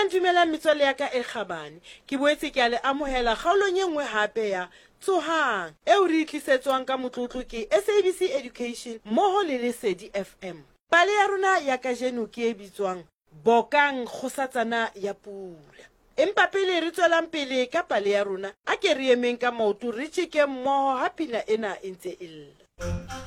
Dumelang metswalle ya ka e kgabane. Ke boetse ke a le amohela kgaolong e nngwe hape ya Tsohang eo re tlisetswang ka motlotlo ke SABC Education mmoho le Lesedi FM. Pale ya rona ya kajeno ke e bitswang Bokang Kgosatsana ya Pula. Empa pele re tswelang pele ka pale ya rona, a ke re emeng ka maoto re tjeke mmoho ha pina ena e ntse e lla.